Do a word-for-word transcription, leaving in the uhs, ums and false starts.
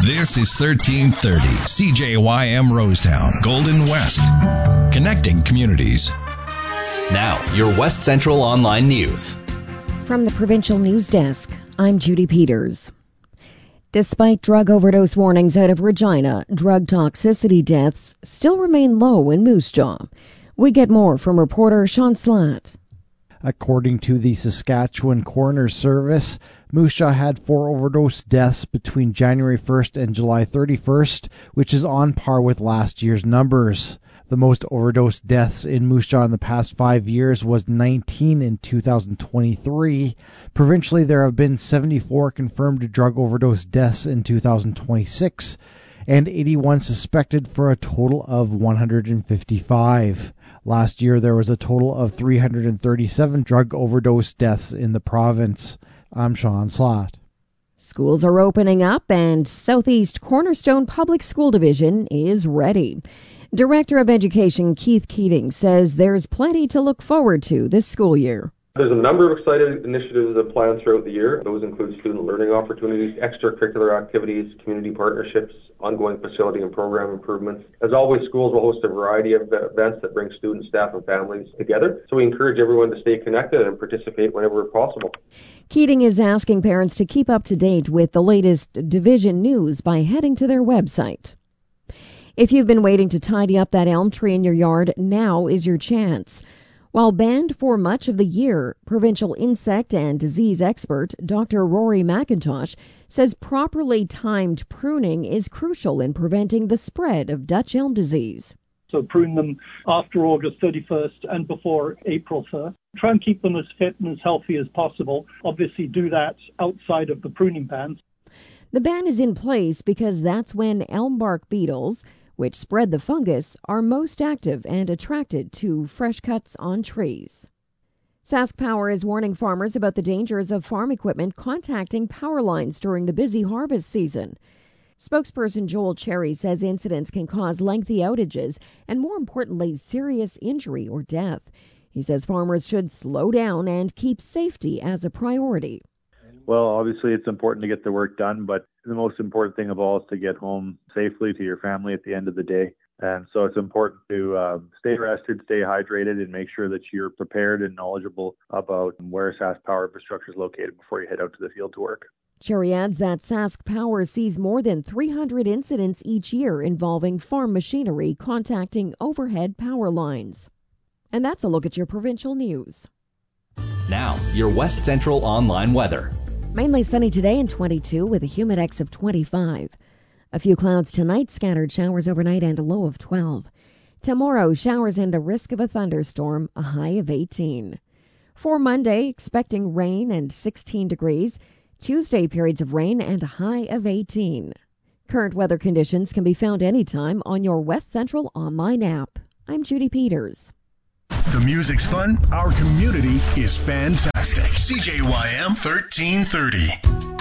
This is thirteen thirty C J Y M Rosetown, Golden West, connecting communities. Now, your West Central Online News. From the Provincial News Desk, I'm Judy Peters. Despite drug overdose warnings out of Regina, drug toxicity deaths still remain low in Moose Jaw. We get more from reporter Sean Slatt. According to the Saskatchewan Coroner's Service, Moose Jaw had four overdose deaths between January first and July thirty-first, which is on par with last year's numbers. The most overdose deaths in Moose Jaw in the past five years was nineteen in two thousand twenty-three. Provincially, there have been seventy-four confirmed drug overdose deaths in two thousand twenty-six and eighty-one suspected for a total of one hundred fifty-five. Last year, there was a total of three hundred thirty-seven drug overdose deaths in the province. I'm Sean Slatt. Schools are opening up and Southeast Cornerstone Public School Division is ready. Director of Education Keith Keating says there's plenty to look forward to this school year. There's a number of exciting initiatives that plan throughout the year. Those include student learning opportunities, extracurricular activities, community partnerships, ongoing facility and program improvements. As always, schools will host a variety of events that bring students, staff, and families together. So we encourage everyone to stay connected and participate whenever possible. Keating is asking parents to keep up to date with the latest division news by heading to their website. If you've been waiting to tidy up that elm tree in your yard, now is your chance. While banned for much of the year, provincial insect and disease expert Doctor Rory McIntosh says properly timed pruning is crucial in preventing the spread of Dutch elm disease. So prune them after August thirty-first and before April first. Try and keep them as fit and as healthy as possible. Obviously do that outside of the pruning ban. The ban is in place because that's when elm bark beetles, which spread the fungus, are most active and attracted to fresh cuts on trees. Sask Power is warning farmers about the dangers of farm equipment contacting power lines during the busy harvest season. Spokesperson Joel Cherry says incidents can cause lengthy outages and, more importantly, serious injury or death. He says farmers should slow down and keep safety as a priority. Well, obviously it's important to get the work done, but the most important thing of all is to get home safely to your family at the end of the day. And so it's important to uh, stay rested, stay hydrated, and make sure that you're prepared and knowledgeable about where Sask Power infrastructure is located before you head out to the field to work. Cherry adds that Sask Power sees more than three hundred incidents each year involving farm machinery contacting overhead power lines. And that's a look at your provincial news. Now, your West Central Online weather. Mainly sunny today and twenty-two with a humidex of twenty-five. A few clouds tonight, scattered showers overnight and a low of twelve. Tomorrow, showers and a risk of a thunderstorm, a high of eighteen. For Monday, expecting rain and sixteen degrees. Tuesday, periods of rain and a high of eighteen. Current weather conditions can be found anytime on your West Central Online app. I'm Judy Peters. The music's fun. Our community is fantastic. C J Y M thirteen thirty.